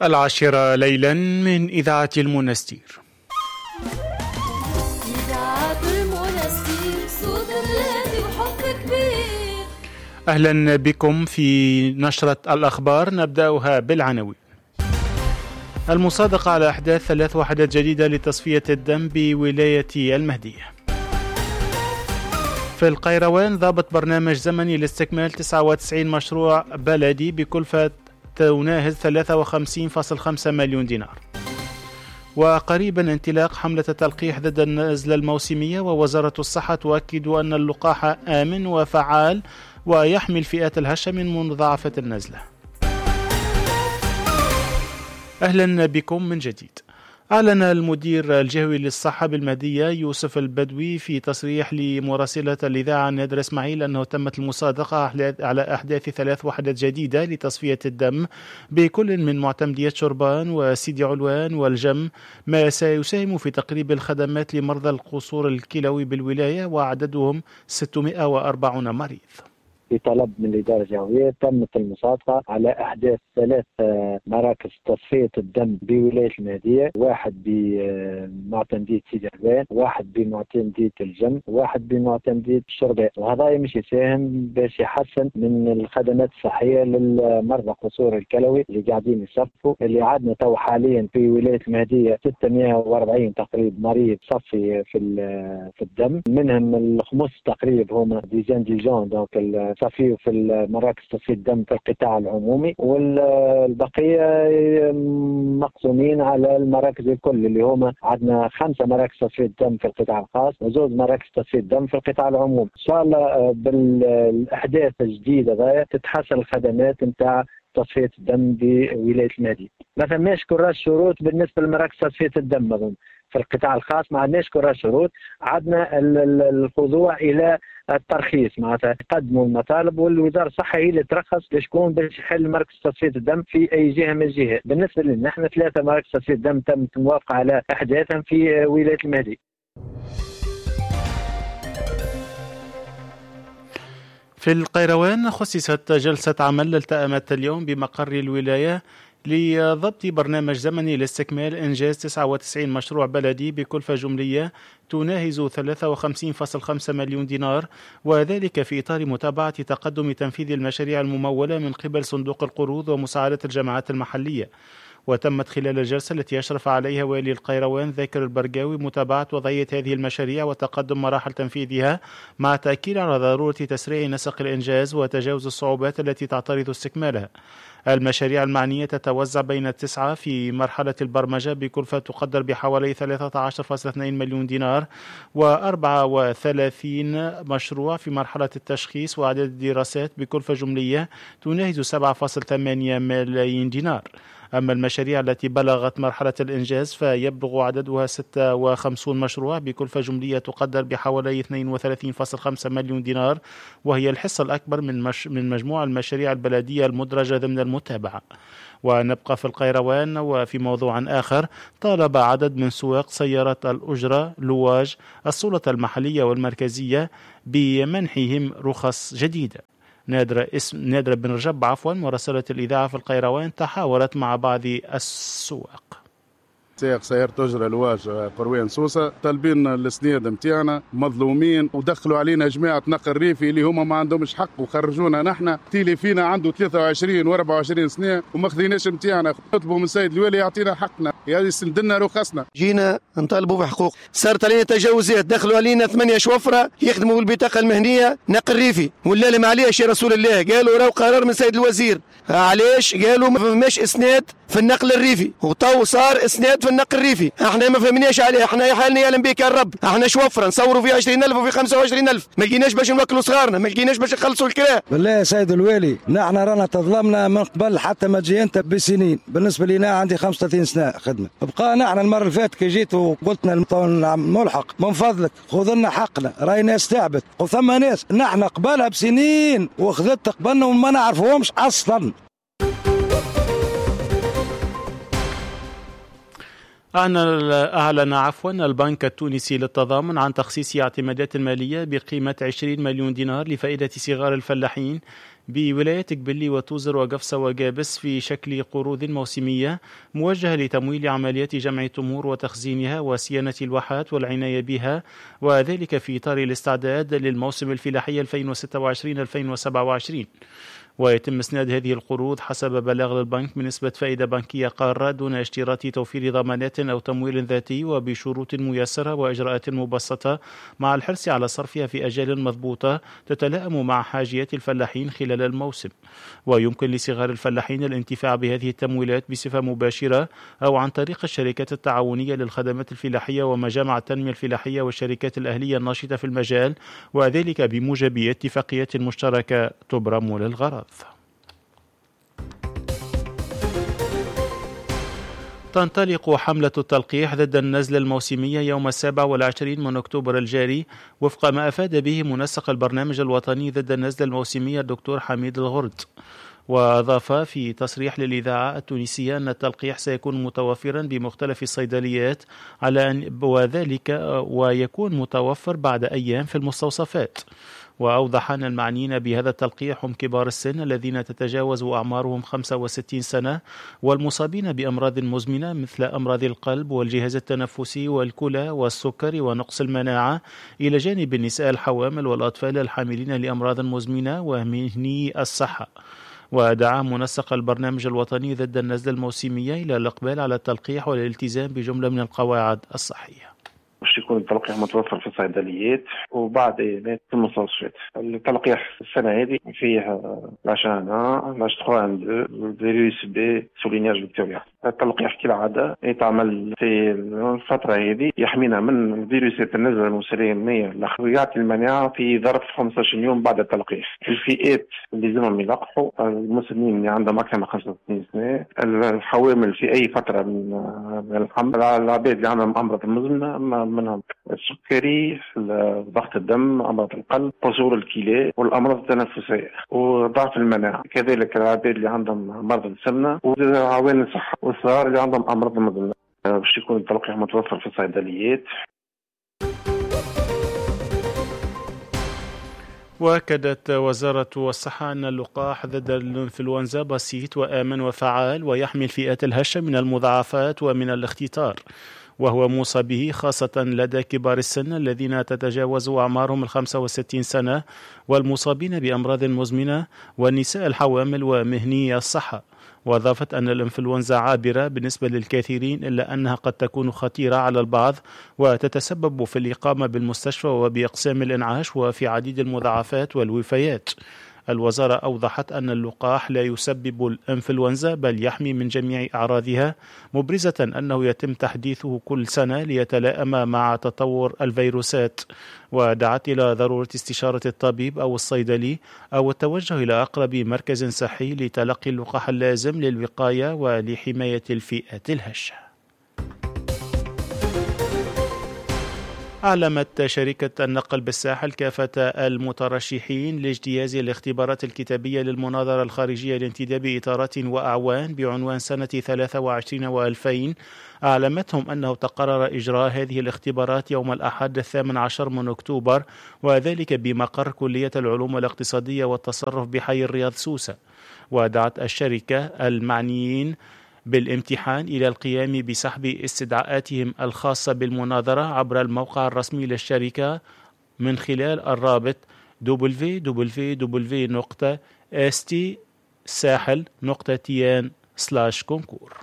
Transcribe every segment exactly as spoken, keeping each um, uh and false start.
العاشرة ليلا من إذاعة المنستير. إذاعة المنستير صوت الذي وحب كبير. أهلا بكم في نشرة الأخبار، نبدأها بالعناوين. المصادقة على أحداث ثلاث وحدات جديدة لتصفية الدم بولاية المهدية. في القيروان ضابط برنامج زمني لاستكمال تسعة وتسعين مشروع بلدي بكلفة تناهز ثلاثة وخمسين فاصلة خمسة مليون دينار. وقريبا انطلاق حملة تلقيح ضد النزلة الموسمية، ووزارة الصحة تؤكد أن اللقاح آمن وفعال ويحمي الفئات الهشة من مضاعفة النزلة. أهلا بكم من جديد. أعلن المدير الجهوي للصحة بالمهدية يوسف البدوي في تصريح لمراسلة الإذاعة نادر إسماعيل أنه تمت المصادقة على أحداث ثلاث وحدات جديدة لتصفية الدم بكل من معتمدية شربان وسيدي علوان والجم، ما سيساهم في تقريب الخدمات لمرضى القصور الكلوي بالولاية، وعددهم ستمائة وأربعين مريض. بطلب من الإدارة الجهوية تمت المصادقة على أحداث ثلاث مراكز تصفية الدم بولاية المهدية، واحد بمعتمدية سيدي علوان، واحد بمعتمدية الجم، واحد بمعتمدية الشربان. وهذا مش يساهم باش يحسن من الخدمات الصحية للمرضى قصور الكلوي اللي قاعدين يصفوا، اللي عادنا تو حاليا في ولاية المهدية ستمائة وأربعين تقريبا مريض صفي في في الدم، منهم الخمس تقريبا هما ديجان ديجان دونك صفي في المراكز تصفية الدم في القطاع العمومي، والبقية مقسومين على المراكز الكل اللي هما عندنا خمسة مراكز تصفية الدم في القطاع الخاص وزوج مراكز تصفية الدم في القطاع العمومي. إن شاء الله بالأحداث الجديدة ذا تتحسن الخدمات نتاع تصفية الدم بولاية المهدية. ما فماش كراس شروط بالنسبة لمراكز تصفية الدم أظن. في القطاع الخاص ما عندناش كراس شروط، عندنا الخضوع إلى الترخيص، معناتها يقدموا المطالب والوزارة الصحة هي اللي ترخص لشكون باش يحل مركز تصفية الدم في أي جهة من الجهات. بالنسبة لنا نحن ثلاثة مراكز تصفية الدم تم الموافقة على أحداثهم في ولاية المهدي. في القيروان خصصت جلسة عمل التأمت اليوم بمقر الولاية لضبط برنامج زمني لاستكمال إنجاز تسعة وتسعين مشروع بلدي بكلفة جملية تناهز ثلاثة وخمسين فاصلة خمسة مليون دينار، وذلك في إطار متابعة تقدم تنفيذ المشاريع الممولة من قبل صندوق القروض ومساعدة الجماعات المحلية. وتمت خلال الجلسة التي أشرف عليها والي القيروان ذاكر البرقاوي متابعة وضعية هذه المشاريع وتقدم مراحل تنفيذها، مع تأكيد على ضرورة تسريع نسق الإنجاز وتجاوز الصعوبات التي تعترض استكمالها. المشاريع المعنية تتوزع بين التسعة في مرحلة البرمجة بكلفة تقدر بحوالي ثلاثة عشر فاصلة اثنين مليون دينار، وأربعة وثلاثين مشروع في مرحلة التشخيص وعدد الدراسات بكلفة جملية تناهز سبعة فاصلة ثمانية ملايين دينار. أما المشاريع التي بلغت مرحلة الإنجاز فيبلغ عددها ستة وخمسين مشروع بكلفة جملية تقدر بحوالي اثنين وثلاثين فاصلة خمسة مليون دينار، وهي الحصة الأكبر من مش من مجموع المشاريع البلدية المدرجة ضمن المتابعة. ونبقى في القيروان، وفي موضوع آخر طالب عدد من سواق سيارات الأجرة لواج السلطة المحلية والمركزية بمنحهم رخص جديدة. نادرة اسم نادرة بن رجب عفوا مراسلة الإذاعة في القيروان تحاورت مع بعض السواق. سائق سيارة أجرة لواج قروان سوسة طالبين السنيد متاعنا مظلومين، ودخلوا علينا جماعة نقل ريفي اللي هما ما عندهمش حق وخرجونا نحن. تيلي فينا عنده ثلاثة وعشرين وأربعة وعشرين سنة وما خذيناش متاعنا، نطلبوا من السيد الوالي يعطينا حقنا، يعني يسندنا رخصنا. جينا نطالبوا بحقوق، صارت علينا تجاوزات، دخلوا علينا ثمانية شوفرة يخدموا بالبطاقة المهنية نقل ريفي، ولا لهم عليش يا رسول الله، قالوا راهو قرار من سيد الوزير. علاش؟ قالوا ما فماش اسناد في النقل الريفي، وطو صار اسناد في النقل الريفي. احنا ما فهمناش عليه، احنا حالنا يعلم بك الرب، احنا شوفره نصوروا في عشرين ألف وفي خمسة وعشرين ألف، ما لقيناش باش نوكلوا صغارنا، ما لقيناش باش نخلصوا الكرا. بالله يا سيد الوالي نحن رانا تظلمنا من قبل حتى ما تجي انت بسنين. بالنسبه لي انا عندي خمسة وثلاثين سنه خدمه، بقى نحن المره اللي فاتت كي جيت وقلت لنا ملحق من فضلك خذ لنا حقنا، راي ناس تعبت وثم ناس نحن قبلها بسنين وخذت قبلنا وما نعرفوهمش اصلا. أعلن عفوا البنك التونسي للتضامن عن تخصيص اعتمادات مالية بقيمة عشرين مليون دينار لفائدة صغار الفلاحين بولاية قبلي وتوزر وقفصة وقابس في شكل قروض موسمية موجهة لتمويل عمليات جمع التمور وتخزينها وصيانة الواحات والعناية بها، وذلك في إطار الاستعداد للموسم الفلاحي ألفين وستة وعشرين ألفين وسبعة وعشرين. ويتم اسناد هذه القروض حسب بلاغ البنك بنسبة فائدة بنكية قارة دون اشتراط توفير ضمانات أو تمويل ذاتي، وبشروط ميسرة وإجراءات مبسطة، مع الحرص على صرفها في أجال مضبوطة تتلائم مع حاجيات الفلاحين خلال الموسم. ويمكن لصغار الفلاحين الانتفاع بهذه التمويلات بصفة مباشرة أو عن طريق الشركات التعاونية للخدمات الفلاحية ومجامع التنمية الفلاحية والشركات الأهلية الناشطة في المجال، وذلك بموجب اتفاقيات مشتركة تبرم للغرض. تنطلق حملة التلقيح ضد النزلة الموسمية يوم السابع والعشرين من أكتوبر الجاري، وفق ما أفاد به منسق البرنامج الوطني ضد النزلة الموسمية الدكتور حميد الغرد. وأضاف في تصريح للإذاعة التونسية أن التلقيح سيكون متوفرا بمختلف الصيدليات على أن وذلك ويكون متوفر بعد أيام في المستوصفات. وأوضح أن المعنيين بهذا التلقيح هم كبار السن الذين تتجاوز أعمارهم خمسة وستين سنة، والمصابين بأمراض مزمنة مثل أمراض القلب والجهاز التنفسي والكلى والسكر ونقص المناعة، إلى جانب النساء الحوامل والأطفال الحاملين لأمراض مزمنة ومهني الصحة. ودعا منسق البرنامج الوطني ضد النزلة الموسمية إلى الإقبال على التلقيح والالتزام بجملة من القواعد الصحية. باش يكون التلقيح متوفر في الصيدليات وبعد في المستوصفات. التلقيح السنة هذه فيه العشانة، لاش ثلاثة اثنين، فيروس بي، سولينياج فيكتوريا. التلقيح كالعادة يتعمل في الفترة هذه يحمينا من فيروسات النزلة الموسمية ويعطي المناعة في ظرف خمسة عشر يوم بعد التلقيح. الفئات اللي لازمهم يلقحوا المسنين اللي عندهم أكثر من خمسة وستين سنة، الحوامل في أي فترة من الحمل، العباد اللي عندهم أمراض مزمنة منهم السكري، ضغط الدم، أمراض القلب، قصور الكلى والأمراض التنفسية وضعف المناعة، كذلك العباد اللي عندهم مرض السمنة وعوامل الصحة، والصغار اللي عندهم أمراض مزمنة. باش يكون التلقيح متوفر في الصيدليات. وأكدت وزارة الصحة أن اللقاح ضد الإنفلونزا بسيط وآمن وفعال ويحمي الفئات الهشة من المضاعفات ومن الاختطار، وهو موصى به خاصة لدى كبار السن الذين تتجاوز أعمارهم الخمسة وستين سنة والمصابين بأمراض مزمنة والنساء الحوامل ومهني الصحة. وأضافت أن الإنفلونزا عابرة بالنسبة للكثيرين، إلا أنها قد تكون خطيرة على البعض وتتسبب في الإقامة بالمستشفى وبأقسام الإنعاش وفي عديد المضاعفات والوفيات. الوزارة أوضحت أن اللقاح لا يسبب الإنفلونزا بل يحمي من جميع أعراضها، مبرزة أنه يتم تحديثه كل سنة ليتلائم مع تطور الفيروسات. ودعت إلى ضرورة استشارة الطبيب أو الصيدلي أو التوجه إلى أقرب مركز صحي لتلقي اللقاح اللازم للوقاية ولحماية الفئات الهشة. أعلمت شركة النقل بالساحل كافة المترشحين لاجتياز الاختبارات الكتابية للمناظرة الخارجية لانتداب إطارات وأعوان بعنوان سنة ثلاثة وعشرين وألفين. أعلمتهم أنه تقرر إجراء هذه الاختبارات يوم الأحد الثامن عشر من أكتوبر، وذلك بمقر كلية العلوم الاقتصادية والتصرف بحي الرياض سوسة. ودعت الشركة المعنيين بالامتحان إلى القيام بسحب استدعاءاتهم الخاصة بالمناظرة عبر الموقع الرسمي للشركة من خلال الرابط دبليو دبليو دبليو دوت إس تي ساحل دوت تي إن سلاش كونكور.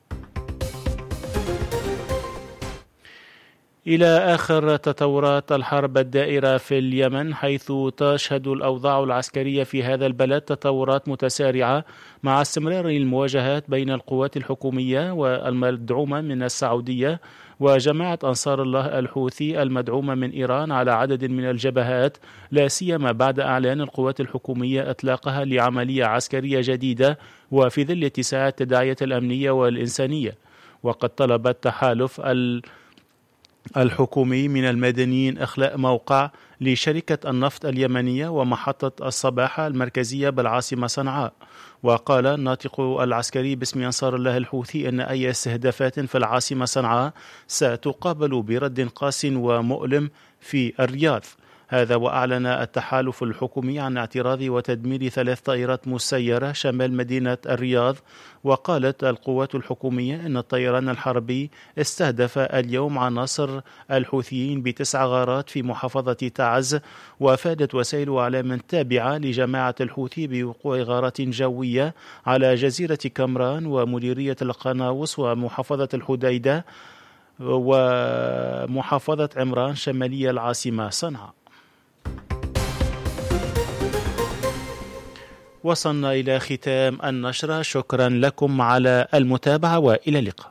إلى آخر تطورات الحرب الدائرة في اليمن، حيث تشهد الأوضاع العسكرية في هذا البلد تطورات متسارعة مع استمرار المواجهات بين القوات الحكومية والمدعومة من السعودية وجماعة أنصار الله الحوثي المدعومة من إيران على عدد من الجبهات، لا سيما بعد إعلان القوات الحكومية إطلاقها لعملية عسكرية جديدة وفي ظل اتساع التداعيات الأمنية والإنسانية. وقد طلب التحالف ال الحكومي من المدنيين إخلاء موقع لشركة النفط اليمنية ومحطة الصباحة المركزية بالعاصمة صنعاء. وقال الناطق العسكري باسم أنصار الله الحوثي أن أي استهدافات في العاصمة صنعاء ستقابل برد قاس ومؤلم في الرياض. هذا وأعلن التحالف الحكومي عن اعتراض وتدمير ثلاث طائرات مسيرة شمال مدينة الرياض. وقالت القوات الحكومية أن الطيران الحربي استهدف اليوم عناصر الحوثيين بتسع غارات في محافظة تعز. وافادت وسائل إعلام تابعة لجماعة الحوثي بوقوع غارات جوية على جزيرة كمران ومديرية القناوس ومحافظة الحديدة ومحافظة عمران شمالية العاصمة صنعاء. وصلنا إلى ختام النشرة، شكرا لكم على المتابعة وإلى اللقاء.